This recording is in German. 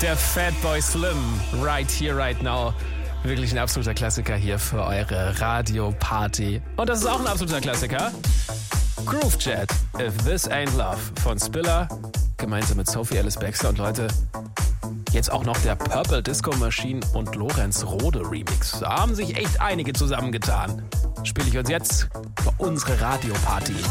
Der Fatboy Slim, Right Here, Right Now. Wirklich ein absoluter Klassiker hier für eure Radio-Party. Und das ist auch ein absoluter Klassiker. Groove Jet, If This Ain't Love von Spiller, gemeinsam mit Sophie Ellis Bextor. Und Leute, jetzt auch noch der Purple Disco Machine und Lorenz Rode Remix. Da haben sich echt einige zusammengetan. Spiele ich uns jetzt für unsere Radio-Party.